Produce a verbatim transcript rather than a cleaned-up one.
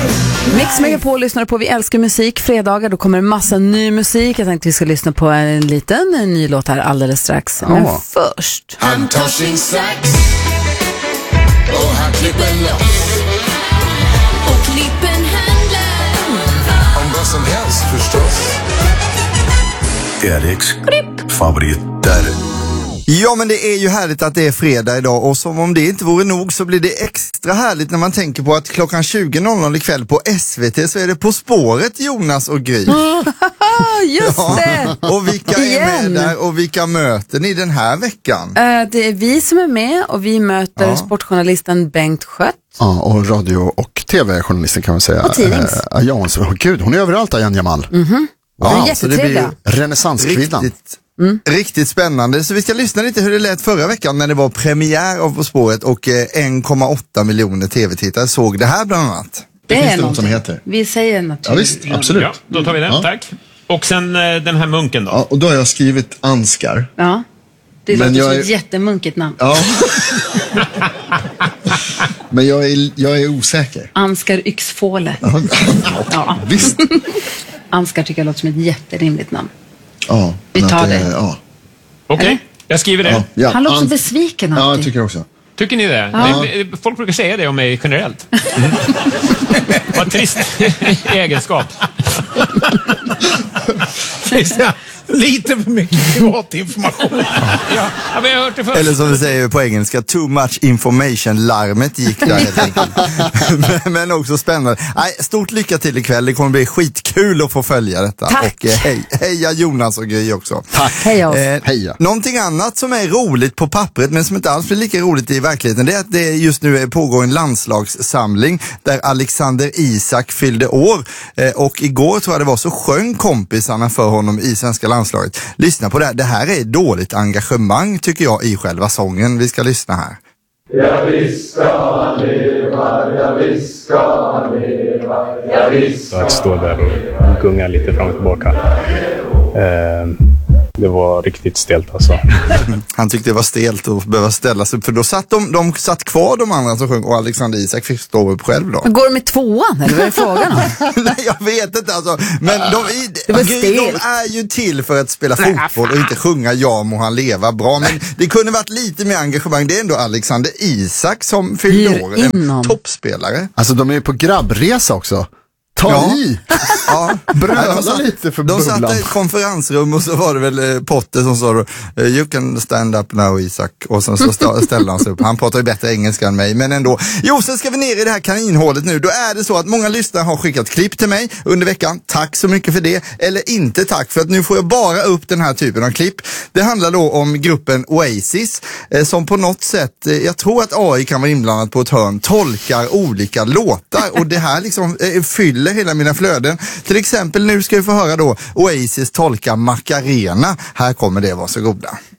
Mix Megapol lyssnar på Vi älskar musik. Fredagar, då kommer en massa ny musik. Jag tänkte vi ska lyssna på en liten en ny låt här alldeles strax. Men oh. först Han tar sin sax och han klipper loss. Och klippen handlar om vad som helst förstås. Eriks favoriter. Ja, men det är ju härligt att det är fredag idag, och som om det inte vore nog så blir det extra härligt när man tänker på att klockan tjugo ikväll på S V T så är det På spåret Jonas och Gry. Just ja. det! Och vilka Igen. är med där och vilka möter ni den här veckan? Uh, det är vi som är med och vi möter ja. sportjournalisten Bengt Skött. Ja, och radio- och tv-journalisten kan man säga. Och tidnings. Uh, ja, så, oh, gud, hon är överallt, Ayan Jamal. Mhm. Ja, ja, så det blir renässanskvinnan. Riktigt, mm. riktigt spännande. Så vi ska lyssna lite hur det lät förra veckan när det var premiär av På spåret och en komma åtta miljoner tv-tittare såg det här bland annat. Det, det är finns något som heter. Vi säger något. Ja, visst, absolut. Ja, då tar vi den, ja. Tack. Och sen eh, den här munken då? Ja, och då har jag skrivit Anskar. Ja, det Men låter jag som är... ett jättemunkigt namn. Ja. Men jag är, jag är osäker. Anskar Yxfåle. Ja, ja. Visst. Anskar tycker jag låter som ett jätterimligt namn. Ja, vi tar det. Ja. Okej, okay. Jag skriver det. Ja, ja. Han låter Ans- besviken alltid. Ja, jag tycker också. Tycker ni det? Ja. det? Folk brukar säga det om mig generellt. Mm. Vad trist egenskap. Lite för mycket privat information. Ja, men jag har hört det först. Eller som vi säger på engelska, too much information, larmet gick där helt enkelt. men, men också spännande. Nej, stort lycka till ikväll, det kommer bli skitkul att få följa detta. Tack. Och eh, hej, heja Jonas och Gry också. Tack. Heja. Eh, Heja. Någonting annat som är roligt på pappret men som inte alls blir lika roligt i verkligheten, det är att det just nu pågår en landslagssamling där Alexander Isak fyllde år. Eh, och igår tror jag det var så sjöng kompisarna för honom i svenska landslaget. Lyssna på det här. Det här är dåligt engagemang tycker jag i själva sången. Vi ska lyssna här. Ja visst ska han leva, ja visst ska han leva, ja visst ska han leva. Att stå där och gunga lite fram och tillbaka. Eh, det var riktigt stelt alltså. Han tyckte det var stelt att behöva ställa sig upp, för då satt de, de satt kvar de andra som sjöng och Alexander Isak fick stå upp själv då. Men går de i tvåan eller vad är det frågan om? Nej, jag vet inte alltså. Men de, det var de, de är ju till för att spela fotboll och inte sjunga ja må han leva bra. Men det kunde varit lite mer engagemang. Det är ändå Alexander Isak som fyllde år. En toppspelare. Alltså de är ju på grabbresa också. Ta ja. i! Ja. Bröla de satt, lite för de bubblan. satt i ett konferensrum och så var det väl eh, Potter som sa då, you can stand up now Isak. Och sen så ställde han sig upp. Han pratar ju bättre engelska än mig, men ändå. Jo, sen ska vi ner i det här kaninhålet nu. Då är det så att många lyssnare har skickat klipp till mig under veckan. Tack så mycket för det. Eller inte tack, för att nu får jag bara upp den här typen av klipp. Det handlar då om gruppen Oasis eh, som på något sätt, eh, jag tror att A I kan vara inblandad på ett hörn, tolkar olika låtar. Och det här liksom eh, fyller hela mina flöden. Till exempel nu ska vi få höra då Oasis tolka Macarena. Här kommer det, varsågoda.